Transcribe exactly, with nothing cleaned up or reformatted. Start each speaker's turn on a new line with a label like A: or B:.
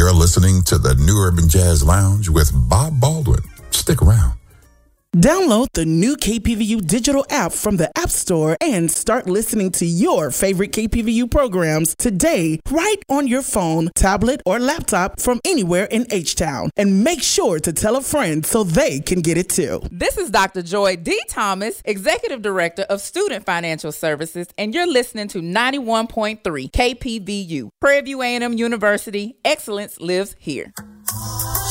A: You're listening to the New Urban Jazz Lounge with Bob Baldwin. Stick around.
B: Download the new K P V U digital app from the App Store and start listening to your favorite K P V U programs today, right on your phone, tablet, or laptop from anywhere in H-Town. And make sure to tell a friend so they can get it too.
C: This is Doctor Joy D. Thomas, Executive Director of Student Financial Services, and you're listening to ninety-one point three K P V U. Prairie View A and M University, excellence lives here.